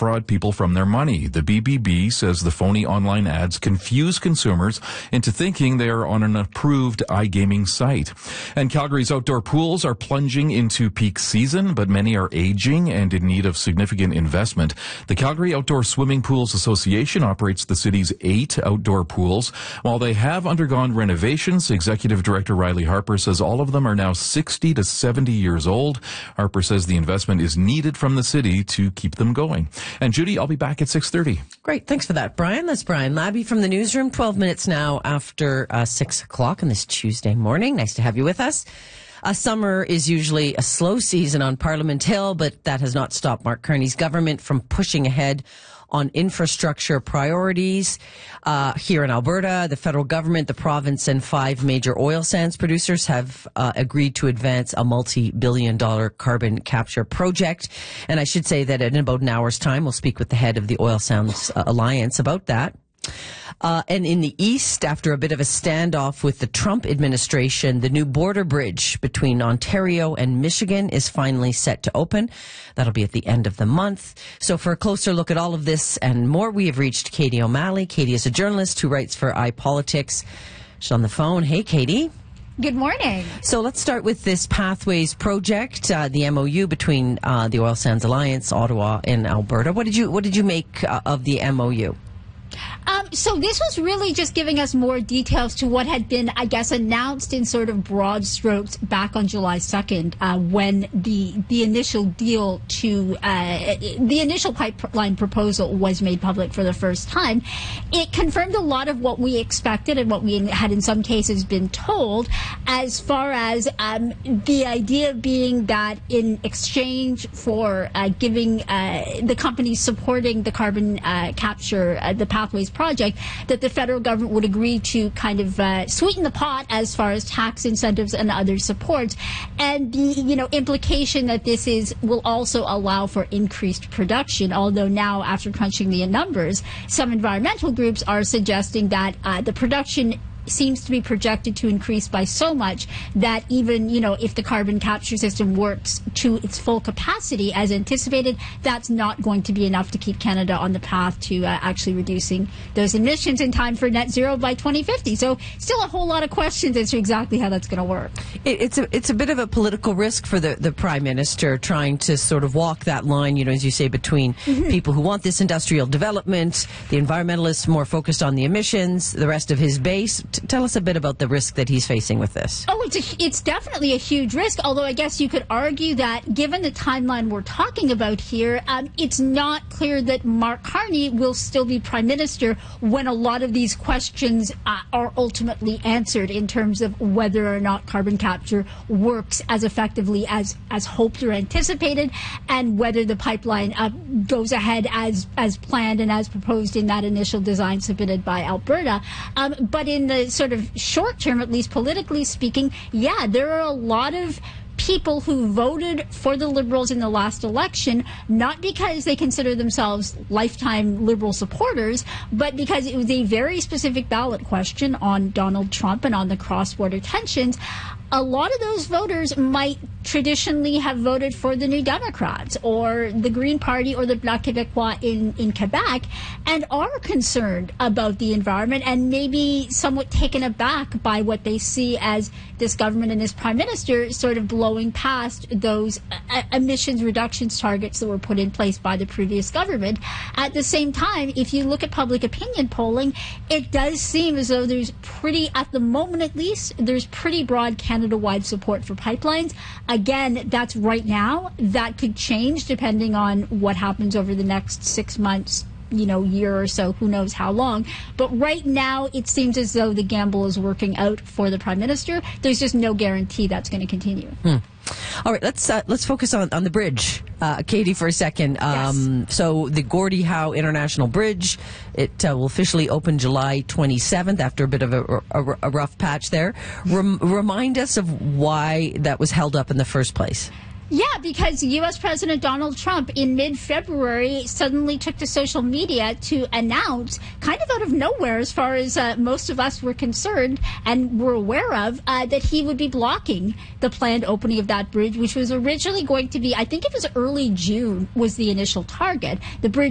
defraud people from their money. The BBB says the phony online ads confuse consumers into thinking they are on an approved iGaming site. And Calgary's outdoor pools are plunging into peak season, but many are aging and in need of significant investment. The Calgary Outdoor Swimming Pools Association operates the city's 8 outdoor pools. While they have undergone renovations, Executive Director Riley Harper says all of them are now 60 to 70 years old. Harper says the investment is needed from the city to keep them going. And Judy, I'll be back at 6:30. Great. Thanks for that, Brian. That's Brian Labby from the newsroom. 12 minutes now after 6 o'clock on this Tuesday morning. Nice to have you with us. Summer is usually a slow season on Parliament Hill, but that has not stopped Mark Carney's government from pushing ahead on infrastructure priorities. Here in Alberta, the federal government, the province, and 5 major oil sands producers have agreed to advance a multi-billion-dollar carbon capture project. And I should say that in about an hour's time, we'll speak with the head of the Oil Sands Alliance about that. And in the east, after a bit of a standoff with the Trump administration, the new border bridge between Ontario and Michigan is finally set to open. That'll be at the end of the month. So for a closer look at all of this and more, we have reached Katie O'Malley. Katie is a journalist who writes for iPolitics. She's on the phone. Hey, Katie. Good morning. So let's start with this Pathways project, the MOU between the Oil Sands Alliance, Ottawa, and Alberta. What did you make of the MOU? So this was really just giving us more details to what had been, I guess, announced in sort of broad strokes back on July 2nd, when the initial deal to the initial pipeline proposal was made public for the first time. It confirmed a lot of what we expected and what we had in some cases been told, as far as the idea being that in exchange for giving the companies supporting the carbon capture, the Pathways project, that the federal government would agree to kind of sweeten the pot as far as tax incentives and other supports, and the implication that this will also allow for increased production. Although now, after crunching the numbers, some environmental groups are suggesting that the production seems to be projected to increase by so much that even, if the carbon capture system works to its full capacity as anticipated, that's not going to be enough to keep Canada on the path to actually reducing those emissions in time for net zero by 2050. So still a whole lot of questions as to exactly how that's going to work. It's a bit of a political risk for the Prime Minister trying to sort of walk that line, as you say, between people who want this industrial development, the environmentalists more focused on the emissions, the rest of his base. Tell us a bit about the risk that he's facing with this. Oh, it's definitely a huge risk, although I guess you could argue that given the timeline we're talking about here, it's not clear that Mark Carney will still be Prime Minister when a lot of these questions are ultimately answered in terms of whether or not carbon capture works as effectively as hoped or anticipated, and whether the pipeline goes ahead as planned and as proposed in that initial design submitted by Alberta. But in the sort of short term, at least politically speaking, yeah, there are a lot of people who voted for the Liberals in the last election, not because they consider themselves lifetime Liberal supporters, but because it was a very specific ballot question on Donald Trump and on the cross-border tensions. A lot of those voters might traditionally have voted for the New Democrats or the Green Party or the Bloc Québécois in Quebec, and are concerned about the environment and maybe somewhat taken aback by what they see as this government and this Prime Minister sort of blowing past those emissions reductions targets that were put in place by the previous government. At the same time, if you look at public opinion polling, it does seem as though there's at the moment at least, there's pretty broad Canada-wide support for pipelines. Again, that's right now. That could change depending on what happens over the next 6 months, year or so, who knows how long. But right now, it seems as though the gamble is working out for the Prime Minister. There's just no guarantee that's going to continue. All right, let's focus on the bridge, Katie, for a second. Yes. So the Gordie Howe International Bridge, it will officially open July 27th after a bit of a rough patch there. Remind us of why that was held up in the first place. Yeah, because U.S. President Donald Trump in mid-February suddenly took to social media to announce, kind of out of nowhere as far as most of us were concerned and were aware of, that he would be blocking the planned opening of that bridge, which was originally going to be, I think it was early June was the initial target. The bridge